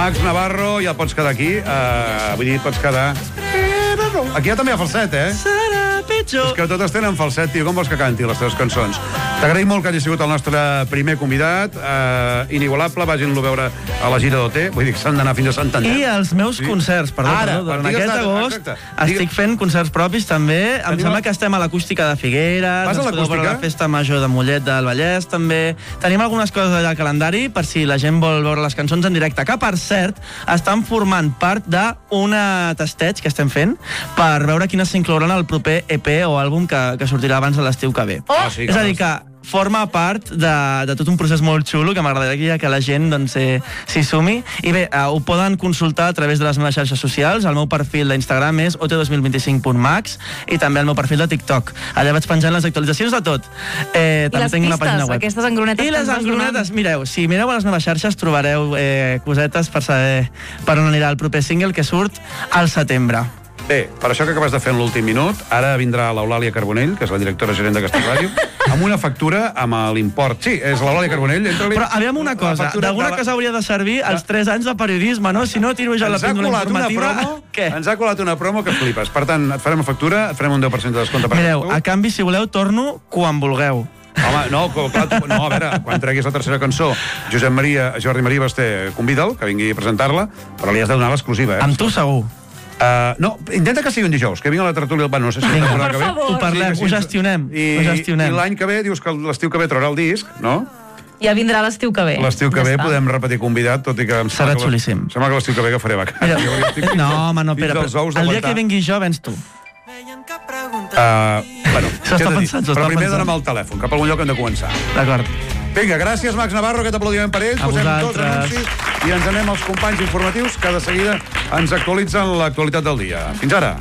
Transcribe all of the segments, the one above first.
Max Navarro, ja pots quedar aquí. Vull dir, pots quedar... Aquí ja també hi ha falset, Serà pitjor. És que totes tenen falset, tio. Com vols que canti les teves cançons? T'agraïm molt que hagi sigut el nostre primer convidat. Inigualable, vagin-lo a veure a la gira d'OT. Vull dir que s'han d'anar fins a Santander. I els meus concerts, perdó. Durant aquest agost estic fent concerts propis també. Em sembla que estem a l'Acústica de Figueres. Vas a l'Acústica? La Festa Major de Mollet del Vallès també. Tenim algunes coses allà al calendari per si la gent vol veure les cançons en directe, que per cert estan formant part d'una testeig que estem fent per veure quines s'inclouran al proper EP o àlbum que sortirà abans de l'estiu que ve. Sí, és a dir, que forma part de tot un procés molt xulo que m'agradaria que la gent s'hi sumi. I bé, ho poden consultar a través de les meves xarxes socials. El meu perfil d'Instagram és ot2025.max i també el meu perfil de TikTok. Allà vaig penjant les actualitzacions de tot. I les pistes, aquestes engronetes. I les engronetes, mireu, si mireu a les meves xarxes trobareu cosetes per saber per on anirà el proper single que surt al setembre. Bé, per això que acabes de fer en l'últim minut, ara vindrà l'Eulàlia Carbonell, que és la directora gerent d'aquesta ràdio, amb una factura amb l'import. Sí, és l'Eulàlia Carbonell. Però aviam una cosa, d'alguna cosa hauria de servir els 3 anys de periodisme, no? Si no, tiro ja la píndola informativa... Ens ha colat una promo que flipes. Per tant, et farem una factura, et farem un 10% de descompte. Mireu, a canvi, si voleu, torno quan vulgueu. Home, no, a veure, quan treguis la tercera cançó, Jordi Maria Basté, convida'l, que vingui a presentar-la, però li has de donar l'exclusiva, Amb tu segur. No, intenta que sigui un dijous, que vingui a la tertúlia. No sé si per favor. Ho parlem, ho gestionem. I l'any que ve, dius que l'estiu que ve traurà el disc, no? Ja vindrà l'estiu que ve. L'estiu que ve podem repetir convidat, tot i que... Serà xulíssim. Sembla que l'estiu que ve que faré vacances. No, home, no, espera. El dia que vingui jo, vens tu. Bueno, però primer dona'm el telèfon, cap a algun lloc hem de començar. D'acord. Vinga, gràcies, Max Navarro, aquest aplaudiment per ell. Posem tots anuncis i ens anem als companys informatius que de seguida ens actualitzen l'actualitat del dia. Fins ara.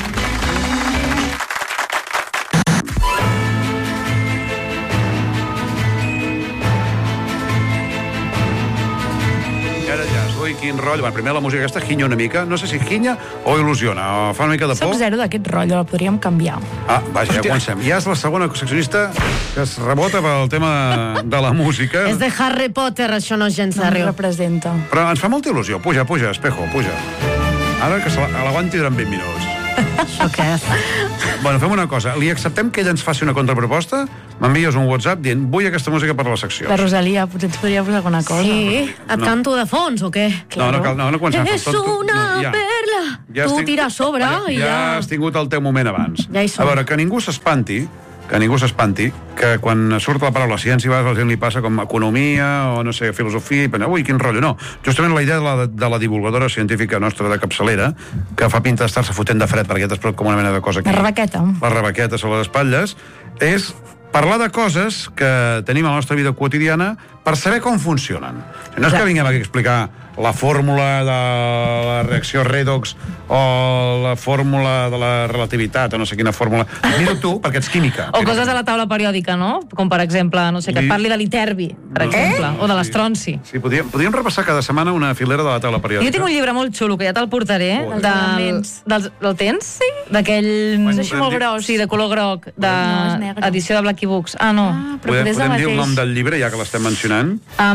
Quin rotllo. Primer la música aquesta ginya una mica. No sé si ginya o il·lusiona. O fa una mica de por. Soc zero d'aquest rotllo, la podríem canviar. Vaja, ja comencem. Ja és la segona seccionista que es rebota pel tema de la música. És de Harry Potter, això no és gens seriós. No representa. Però ens fa molta il·lusió. Puja, Espejo, puja. Ara que se l'aguanti durant 20 minuts. Això què és? Bueno, fem una cosa. Li acceptem que ella ens faci una contraproposta? M'envies un WhatsApp dient vull aquesta música per la secció. La Rosalia, potser ens podria posar alguna cosa. Sí, et canto de fons o què? No comencem. És una perla. Tu tira a sobre i ja... Ja has tingut el teu moment abans. Ja hi som. A veure, que ningú s'espanti, que quan surt la paraula ciència a la gent li passa com economia o, no sé, filosofia, i pensa, ui, quin rotllo. No, justament la idea de la divulgadora científica nostra de capçalera, que fa pinta d'estar-se fotent de fred, perquè ja t'explico com una mena de cosa aquí. La rebaqueta. La rebaqueta sobre les espatlles, és parlar de coses que tenim a la nostra vida quotidiana per saber com funcionen. No és que vinguem aquí a explicar la fórmula de la reacció redox o la fórmula de la relativitat o no sé quina fórmula. Mira tu, perquè ets química. O coses de la taula periòdica, no? Com, per exemple, no sé, que et parli de l'iterbi, per exemple, o de l'estronci. Sí, podríem repassar cada setmana una filera de la taula periòdica. Jo tinc un llibre molt xulo, que ja te'l portaré. El tens? Sí. D'aquell... És així molt gros. Sí, de color groc, d'edició de Blacky Books. No. Podem dir el nom del llibre, ja que l'estem mencionant?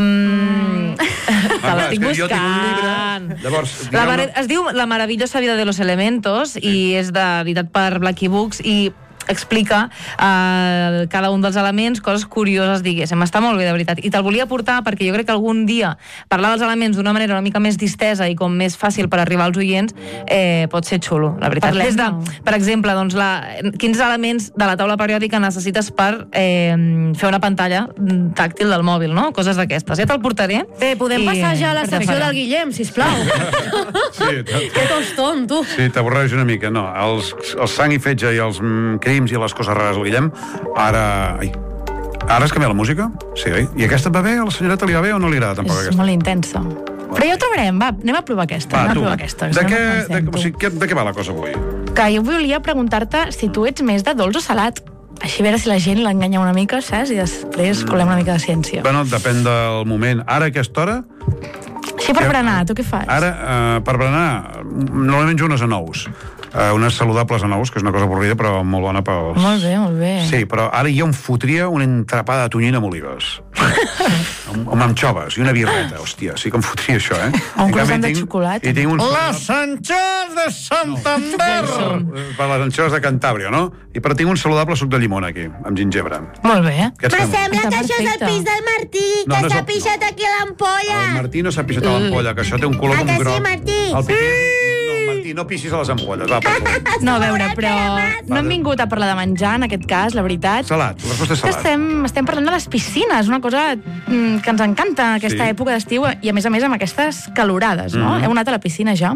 Que l'estic buscant. Es diu La maravillosa vida de los elementos i és editat per Blacky Books i explica cada un dels elements, coses curioses, diguéssim. Està molt bé, de veritat. I te'l volia portar perquè jo crec que algun dia parlar dels elements d'una manera una mica més distesa i com més fàcil per arribar als oients pot ser xulo, la veritat. Per exemple, doncs, quins elements de la taula periòdica necessites per fer una pantalla tàctil del mòbil, no? Coses d'aquestes. Ja te'l portaré. Podem passar ja a la secció del Guillem, sisplau. Que toston, tu. Sí, t'avorreix una mica. No, els sang i fetge i els crims i les coses rares, el Guillem, ara has canviat la música? Sí, oi? I aquesta et va bé? A la senyoreta li va bé o no li agrada tampoc aquesta? És molt intensa. Però ja ho trobarem, va, anem a provar aquesta. De què va la cosa avui? Que jo volia preguntar-te si tu ets més de dolç o salat. Així a veure si la gent l'enganya una mica, saps? I després colem una mica de ciència. Bueno, depèn del moment. Ara, a aquesta hora... Sí, per berenar, tu què fas? Ara, per berenar, normalment unes a nous. unes saludables anous, que és una cosa avorrida, però molt bona pels... Molt bé, molt bé. Sí, però ara jo em fotria un entrepà de tonyina amb olives. amb anxoves i una birreta. Hòstia, sí que em fotria això, Un croissant de xocolata. I tinc un... Les anxoves de Santander! Per les anxoves de Cantàbria, no? Però tinc un saludable suc de llimona aquí, amb gingebre. Molt bé. Però sembla que això és el pis del Martí, que s'ha pixat aquí l'ampolla. El Martí no s'ha pixat a l'ampolla, que això té un color com que groc. sí, Martí? No, Martí, no pixis a les ampolles. Va, per favor. No, a veure, però no hem vingut a parlar de menjar, en aquest cas, la veritat. Salat, la resposta és salat. Estem parlant de les piscines, una cosa que ens encanta en aquesta època d'estiu i, a més amb aquestes calorades, no? Heu anat a la piscina ja?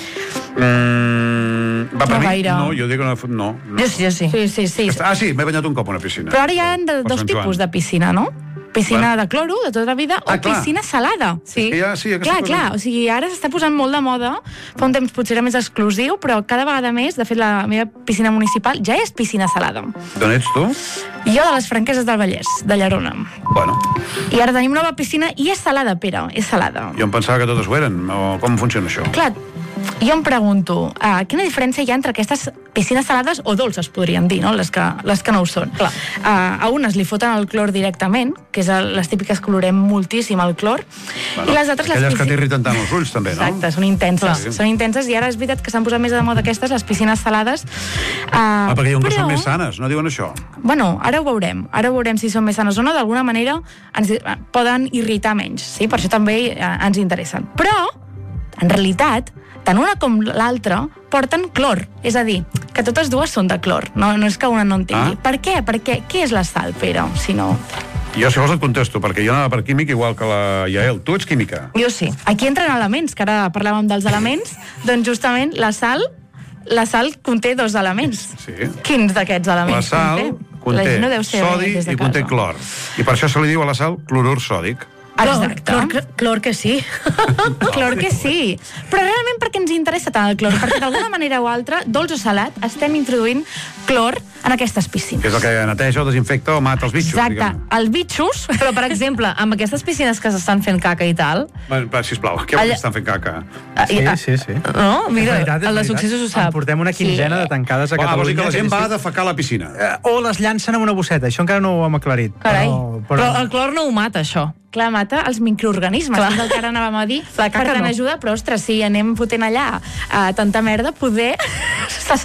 Va per No mi? gaire. No, jo dic que no. Jo sí. Sí. Ah, sí, m'he banyat un cop a una piscina. Però ara hi ha dos Sant tipus Joan. de piscina, no? Piscina de cloro, de tota la vida, o clar. piscina salada. Sí, clar. O sigui, ara s'està posant molt de moda. Fa un temps potser era més exclusiu, però cada vegada més, de fet, la meva piscina municipal ja és piscina salada. D'on ets tu? Jo de les Franqueses del Vallès, de Llerona. Bueno, I ara tenim nova piscina i és salada, Pere, és salada. jo em pensava que totes ho eren. O com funciona això? Clar, jo em pregunto, quina diferència hi ha entre aquestes piscines salades o dolces, podríem dir, no? Les que no ho són. Clar. A unes li foten el clor directament, que és les típiques que colorem moltíssim el clor, i les altres... Aquelles que t'irriten tant els ulls, també, no? Exacte, són intenses. Són intenses, i ara és veritat que s'han posat més de moda aquestes, les piscines salades. Perquè diuen que són més sanes, no diuen això? Bueno, ara ho veurem si són més sanes o no, d'alguna manera ens poden irritar menys, sí? Per això també ens interessen. Però, en realitat, tant una com l'altra porten clor, és a dir, que totes dues són de clor, no és que una no en tingui. Per què? Què és la sal, Pere, si no... Jo, si vols, et contesto, perquè jo anava per química igual que la Yael. Tu ets química? Jo sí. Aquí entren elements, que ara parlàvem dels elements, doncs justament la sal conté dos elements. Sí. Quins d'aquests elements La sal conté sodi i conté clor. I per això se li diu a la sal clorur sòdic. Exacte. Clor que sí. Clor que sí. Però realment per què ens interessa tant el clor? Perquè d'alguna manera o altra, dolç o salat, estem introduint clor en aquestes piscines. Que és el que neteja o desinfecta o mata els bitxos. Exacte. Els bitxos... Però, per exemple, amb aquestes piscines que s'estan fent caca i tal... Va, sisplau, què vol que estan fent caca? Sí. No? Mira, És el de Successos ho sap. En portem una quinzena de tancades a Catalunya. Vols dir que la gent va a defecar a la piscina? O les llancen amb una bosseta, això encara no ho hem aclarit. Carai, però el clor no ho mata, això. Clar, mata els microorganismes, és el que ara anàvem a dir. La caca per tant, no. ajuda, però, ostres, si anem fotent allà tanta merda, poder se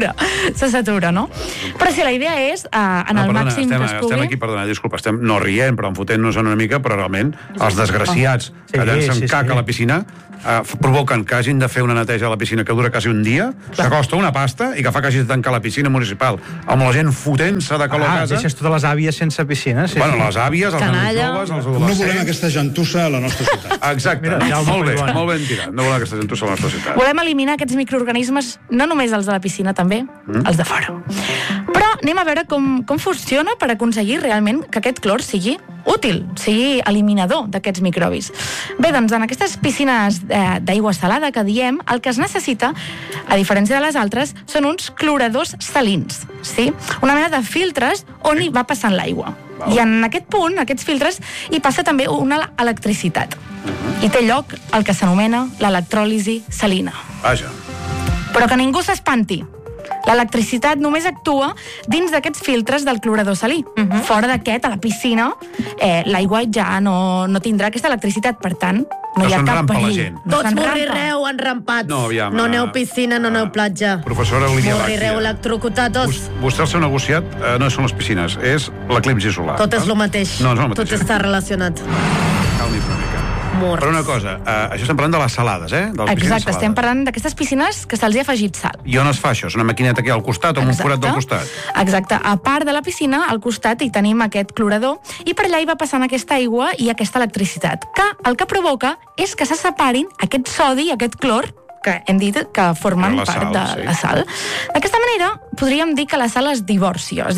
satura, no? Però si la idea és, en el màxim que es pugui... Estem aquí, perdona, disculpa, estem no rient, però enfotent-nos una mica, però realment els desgraciats que llancen caca a la piscina provoquen que hagin de fer una neteja a la piscina que dura quasi un dia, que costa una pasta i que fa que hagis de tancar la piscina municipal amb la gent fotent-se de calor a casa. Deixes totes les àvies sense piscina. Bueno, les àvies, els nanos joves, els adolescents... No volem aquesta gentussa a la nostra ciutat. Exacte, molt ben tirat. No volem aquesta gentussa a la nostra ciutat. Volem eliminar aquests microorganismes, no només els de la piscina, també, els de fora. Però anem a veure com funciona per aconseguir realment que aquest clor sigui útil, sigui eliminador d'aquests microbis. Bé, doncs en aquestes piscines d'aigua salada que diem, el que es necessita, a diferència de les altres, són uns cloradors salins, sí? Una mena de filtres on hi va passant l'aigua. I en aquest punt, aquests filtres, hi passa també una electricitat. I té lloc el que s'anomena l'electròlisi salina. Vaja. Però que ningú s'espanti. L'electricitat només actua dins d'aquests filtres del clorador salí. Fora d'aquest, a la piscina, l'aigua ja no tindrà aquesta electricitat, per tant, no hi ha cap perill. Tots morrireu enrampats. No, aviam, no aneu piscina, no aneu platja. Professora Olivia Morrireu Bàquia. electrocutats. Vostè el seu negociat no són les piscines, és l'eclipsi solar. Tot és el mateix. No, és el mateix. Tot està relacionat. Calmi's una mica. Morts. Però una cosa, això estem parlant de les salades, de les piscines Exacte, salades. estem parlant d'aquestes piscines que se'ls hi ha afegit sal. I on es fa això? És una maquineta aquí al costat o amb un forat del costat? Exacte. A part de la piscina, al costat hi tenim aquest clorador i per allà hi va passant aquesta aigua i aquesta electricitat, que el que provoca és que se separin aquest sodi i aquest clor que hem dit que formen part de la sal. D'aquesta manera, podríem dir que la sal es divorcia,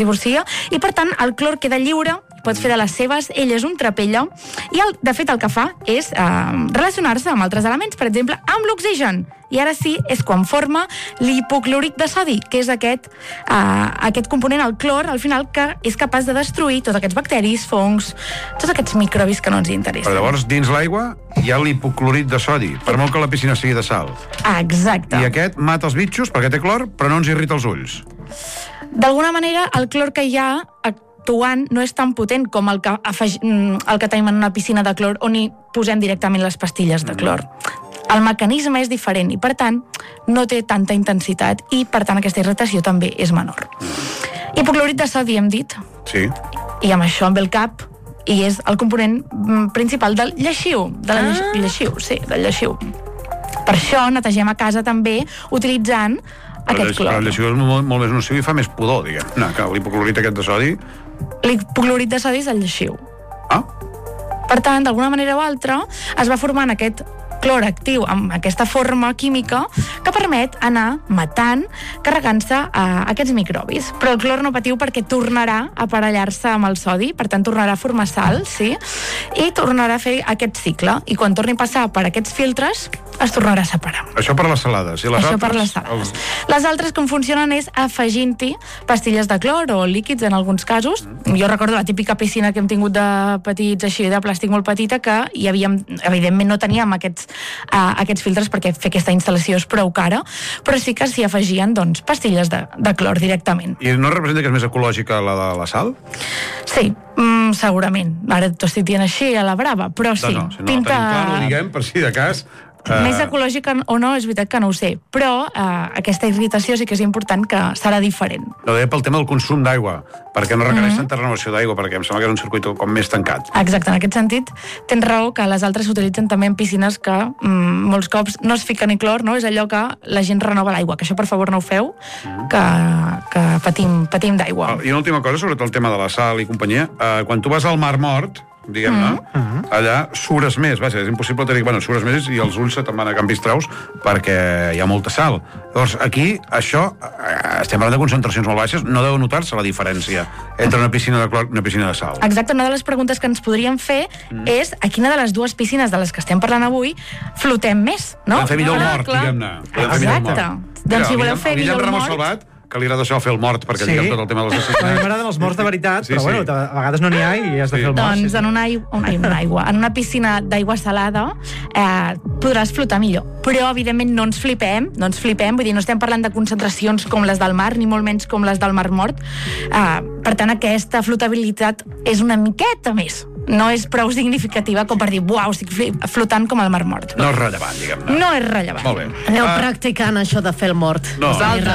i per tant el clor queda lliure, pot fer de les seves, ell és un trapella, i de fet el que fa és relacionar-se amb altres elements, per exemple, amb l'oxigen. i ara sí és quan forma l'hipoclorit de sodi, que és aquest component, el clor, al final, que és capaç de destruir tots aquests bacteris, fongs, tots aquests microbis que no ens interessen. Però llavors, dins l'aigua hi ha l'hipoclorit de sodi, per molt que la piscina sigui de sal. Exacte. I aquest mata els bitxos perquè té clor, però no ens irrita els ulls. D'alguna manera, el clor que hi ha actuant no és tan potent com el que tenim en una piscina de clor on hi posem directament les pastilles de clor. El mecanisme és diferent i, per tant, no té tanta intensitat i, per tant, aquesta irritació també és menor. Hipoclorit de sodi, hem dit. Sí. I amb això em ve el cap i és el component principal del lleixiu. Del lleixiu. Per això netegem a casa també utilitzant aquest clor. El lleixiu és molt més nociu i fa més pudor, diguem. No, que l'hipoclorit aquest de sodi... L'hipoclorit de sodi és el lleixiu. Ah. Per tant, d'alguna manera o altra, es va formant aquest clor actiu amb aquesta forma química que permet anar matant, carregant-se aquests microbis. Però el clor no patiu perquè tornarà a aparellar-se amb el sodi, per tant tornarà a formar sal, sí? I tornarà a fer aquest cicle. I quan torni a passar per aquests filtres, es tornarà a separar. Això per les salades. I les Això altres? per les salades. Les altres com funcionen és afegint-hi pastilles de clor o líquids en alguns casos. Jo recordo la típica piscina que hem tingut de petits, així, de plàstic molt petita, que hi havíem, evidentment no teníem aquests filtres perquè fer aquesta instal·lació és prou cara, però sí que s'hi afegien doncs, pastilles de clor directament. I no representa que és més ecològica la de la sal? Sí, segurament. Ara t'ho estic dient així a la brava, però sí. No, si no tenim clar, ho diguem per si de cas... Més ecològica o no, és veritat que no ho sé, però aquesta irritació sí que és important que serà diferent. No, deia pel tema del consum d'aigua, perquè no requereix tanta renovació d'aigua, perquè em sembla que és un circuit com més tancat. Exacte, en aquest sentit tens raó que les altres s'utilitzen també en piscines que molts cops no es fica ni clor, no? És allò que la gent renova l'aigua, que això per favor no ho feu, que patim d'aigua. I una última cosa, sobretot el tema de la sal i companyia, quan tu vas al Mar Mort, diguem-ne, allà sures més, vaja, és impossible tenir... Bueno, sures més i els ulls se te'n van a canvis traus perquè hi ha molta sal. Llavors, aquí, això, estem parlant de concentracions molt baixes, no deu notar-se la diferència entre una piscina de clor i una piscina de sal. Exacte, una de les preguntes que ens podríem fer és a quina de les dues piscines de les que estem parlant avui flotem més, no? Podem fer millor el mort, diguem-ne. Exacte. Doncs si voleu fer millor el mort... Salvat, que li agrada això fer el mort, perquè diguem tot el tema dels assassinats. A mi m'agraden els morts de veritat, però bueno, a vegades no n'hi ha i has de fer el mort. Doncs en una piscina d'aigua salada podràs flotar millor. Però, evidentment, no ens flipem, vull dir, no estem parlant de concentracions com les del mar, ni molt menys com les del Mar Mort. Per tant, aquesta flotabilitat és una miqueta més. No és prou significativa com per dir, uau, estic flotant com al Mar Mort. No és rellevant, diguem-ne. No és rellevant. Molt bé. Aneu practicant això de fer el mort. No,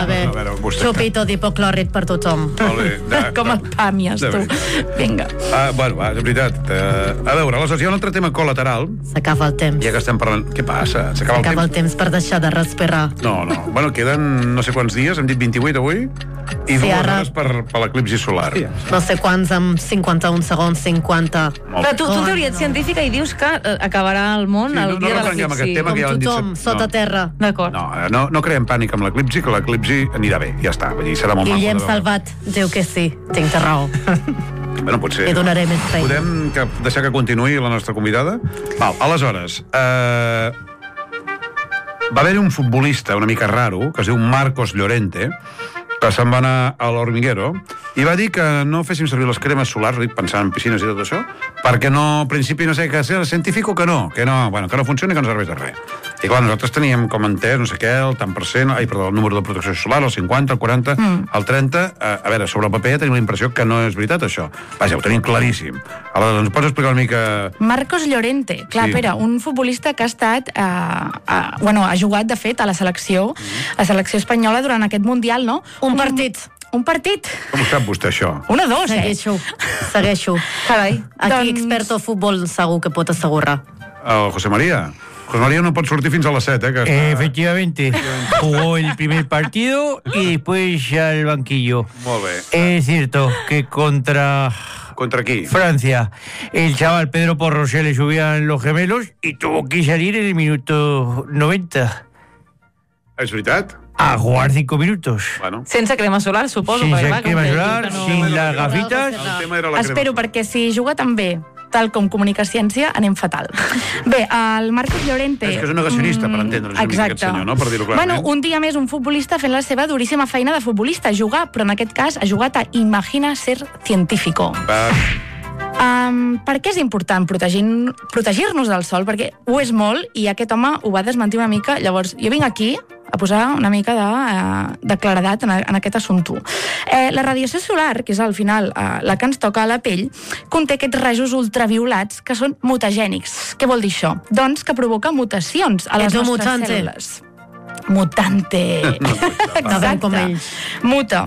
xupito d'hipoclòrid per tothom. Molt bé. Com el pàmies, tu. Vinga. Bueno, és veritat. A veure, aleshores hi ha un altre tema col·lateral. S'acaba el temps. Ja que estem parlant... Què passa? S'acaba el temps per deixar de respirar. No. Bueno, queden no sé quants dies, hem dit 28 avui, i 2 hores per l'eclipsi solar. No sé quants, amb 51 segons, 50... Però tu teoria científica i dius que acabarà el món el dia de l'eclipsi. Com tothom, sota terra. D'acord. No creem pànic amb l'eclipsi, que l'eclipsi anirà bé, ja està. Vull dir, serà molt Guillem Salvat diu que sí, tinc raó. Bueno, potser. I donaré més feina. Podem deixar que continuï la nostra convidada? Val, aleshores, va haver-hi un futbolista una mica raro, que es diu Marcos Llorente, que se'n va anar a l'Hormiguero, i va dir que no féssim servir les cremes solars, pensant en piscines i tot això, perquè no, al principi no sé què ser científic o que no funciona i que no serveix de res. I clar, nosaltres teníem com entès, no sé què, el tant per cent, el número de protecció solar, el 50, el 40, el 30... A veure, sobre el paper ja tenim la impressió que no és veritat, això. Vaja, ho tenim claríssim. Aleshores, ens pots explicar una mica... Marcos Llorente, clar, Pere, un futbolista que ha estat... ha jugat, de fet, a la selecció espanyola durant aquest Mundial, no? Un partit. Com ho sap vostè, això? 1-2, Segueixo. Carai. Aquí, experto futbol, segur que pot assegurar. El José María no pot sortir fins a les 7, que està... Efectivamente. Jugó el primer partido y después ya al banquillo. Molt bé. Es cierto que contra qui? Francia, el chaval Pedro Porro se le subían los gemelos y tuvo que salir en el minuto 90. És veritat? A jugar 5 minutos. Bueno. Sense crema solar, suposo. Sense crema solar, sin las gafitas. Espero, perquè si juga tan bé tal com comunica ciència, anem fatal. Bé, el Marcos Llorente... És que és un negacionista, per entendre's una mica aquest senyor, no? Per dir-ho clarament. Bueno, un dia més un futbolista fent la seva duríssima feina de futbolista, jugar, però en aquest cas ha jugat a Imagina ser científico. Per què és important protegir-nos del sol? Perquè ho és molt i aquest home ho va desmentir una mica. Llavors, jo vinc aquí a posar una mica de claredat en aquest assumpte. La radiació solar, que és al final la que ens toca a la pell, conté aquests rajos ultraviolats que són mutagènics. Què vol dir això? Doncs que provoca mutacions a les nostres cèl·lules. Mutante. Com ells. Muta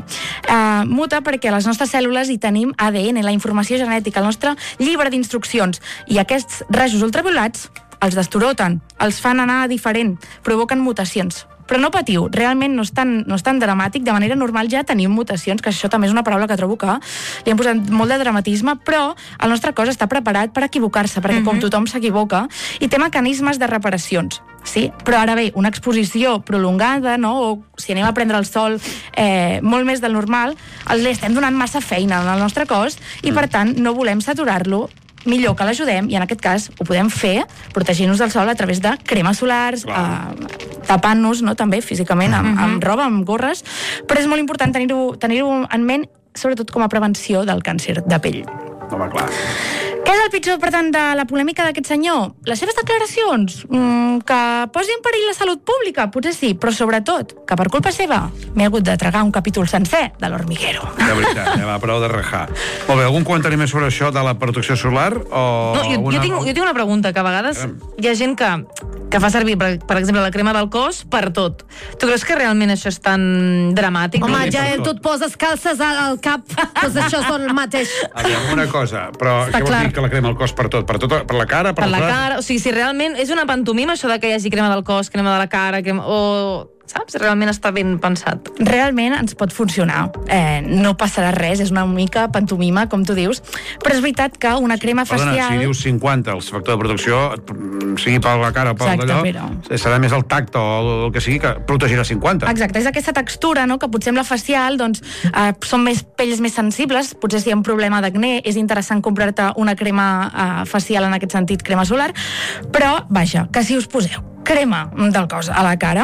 perquè a les nostres cèl·lules hi tenim ADN, la informació genètica, el nostre llibre d'instruccions, i aquests rajos ultraviolats els destoroten, els fan anar diferent, provoquen mutacions. Però no patiu, realment no és tan dramàtic. De manera normal ja tenim mutacions, que això també és una paraula que trobo que li han posat molt de dramatisme, però el nostre cos està preparat per equivocar-se, perquè com tothom s'equivoca, i té mecanismes de reparacions. Sí, però ara bé, una exposició prolongada, no? O si anem a prendre el sol molt més del normal, li estem donant massa feina al nostre cos i, per tant, no volem saturar-lo. Millor que l'ajudem, i en aquest cas ho podem fer protegint-nos del sol a través de cremes solars, tapant-nos, no, també físicament amb roba, amb gorres, però és molt important tenir-ho en ment, sobretot com a prevenció del càncer de pell. Home, clar. Què és el pitjor, per tant, de la polèmica d'aquest senyor? Les seves declaracions? Que posi en perill la salut pública? Potser sí, però sobretot, que per culpa seva m'he hagut de tragar un capítol sencer de l'Hormiguero. De veritat, va, prou de rajar. Molt bé, algun comentari més sobre això de la protecció solar? No, jo tinc una pregunta, que a vegades hi ha gent que fa servir, per exemple, la crema del cos per tot. Tu creus que realment això és tan dramàtic? Home, ja tu et poses calces al cap, doncs això és el mateix. Aviam, una cosa, però què vol dir que la crema al cos per tot? Per la cara? Per la cara, o sigui, si realment és una pantomima això de que hi hagi crema del cos, crema de la cara, o... Saps? Realment està ben pensat. Realment ens pot funcionar. No passarà res, és una mica pantomima, com tu dius, però és veritat que una crema facial... Perdona, si dius 50, el factor de protecció, sigui per la cara o per allò, serà més el tacte o el que sigui que protegirà 50. Exacte, és aquesta textura, no?, que potser amb la facial doncs, són pells més sensibles, potser si hi ha un problema d'acné és interessant comprar-te una crema facial en aquest sentit, crema solar, però, vaja, que si us poseu crema del cos a la cara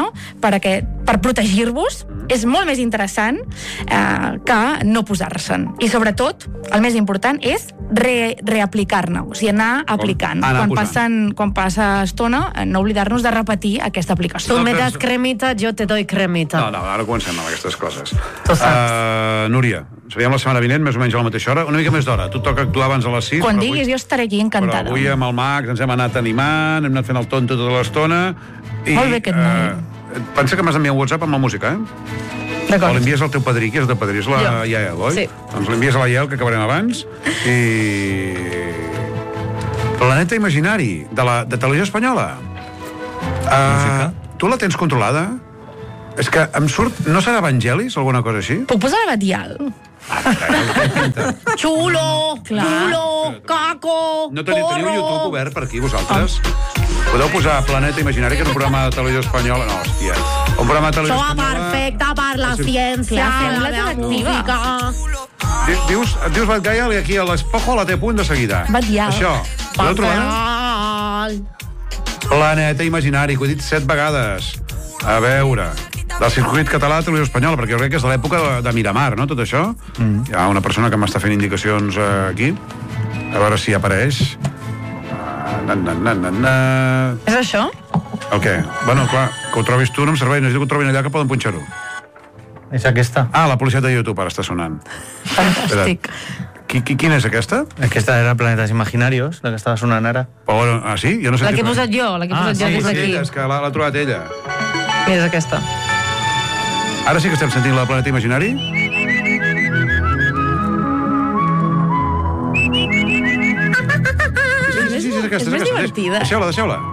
per protegir-vos és molt més interessant que no posar-se'n. I sobretot, el més important és reaplicar-ne, o sigui, anar aplicant. Quan passa estona, no oblidar-nos de repetir aquesta aplicació. Tu me das cremita, jo te doy cremita. No, ara comencem amb aquestes coses. Núria, ens veiem la setmana vinent, més o menys a la mateixa hora, una mica més d'hora. Tu toca actuar abans a les 6. Quan diguis, jo estaré aquí encantada. Però avui amb el Max ens hem anat animant, hem anat fent el tonto tota l'estona. Molt bé, aquest noi. Pensa que m'has d'enviar un WhatsApp amb la música, O l'envies al teu padrí, que és el teu padrí, és la Yael, oi? Sí. Doncs l'envies a la Yael, que acabarem abans, i... Planeta Imaginari, de Televisió Espanyola. Tu la tens controlada? És que em surt... No serà Evangelis, alguna cosa així? Puc posar la Batial? Xulo, caco, no teniu YouTube obert per aquí, vosaltres? Podeu posar Planeta Imaginari, que és un programa de Televisió Espanyola. No, hòstia. Un programa de Televisió Espanyola... Això perfecta per la ciència, la música... Dius Batgaial i aquí a l'Espojo la té a punt de seguida. Batgaial. Això. Podeu trobar? Planeta Imaginari, que ho he dit 7 vegades. A veure... del circuit català de Televisió Espanyola, perquè jo crec que és de l'època de Miramar, no?, tot això. Hi ha una persona que m'està fent indicacions aquí. A veure si apareix. És això? El què? Bueno, clar, que ho trobis tu no em serveix, necessito que ho trobin allà que poden punxar-ho. És aquesta. La publicitat de YouTube ara està sonant. Fantàstic. Quina és aquesta? Aquesta era Planetes Imaginarios, la que estava sonant ara. Sí? Jo no sé la que he posat jo, des d'aquí. Sí, és que l'ha trobat ella. Mira, és aquesta. Ara sí que estem sentint la Planeta Imaginari? Sí, és aquesta. És més divertida. Deixeu-la.